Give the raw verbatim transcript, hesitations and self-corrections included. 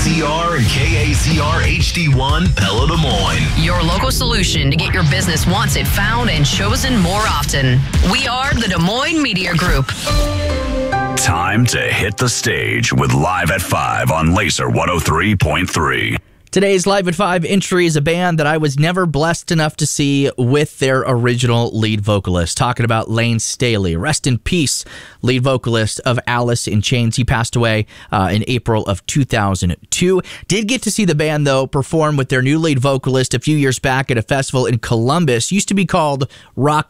Z R and K A Z R H D one Pella Des Moines. Your local solution to get your business wanted, found, and chosen more often. We are the Des Moines Media Group. Time to hit the stage with Live at five on Laser one oh three point three. Today's Live at five entry is a band that I was never blessed enough to see with their original lead vocalist. Talking about Lane Staley. Rest in peace, lead vocalist of Alice in Chains. He passed away uh, in April of two thousand two. Did get to see the band, though, perform with their new lead vocalist a few years back at a festival in Columbus. Used to be called Rock